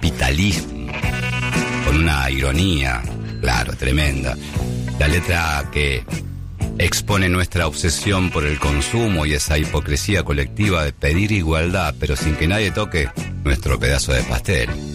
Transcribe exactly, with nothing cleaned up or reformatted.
capitalismo, con una ironía, claro, tremenda. La letra que expone nuestra obsesión por el consumo y esa hipocresía colectiva de pedir igualdad, pero sin que nadie toque nuestro pedazo de pastel.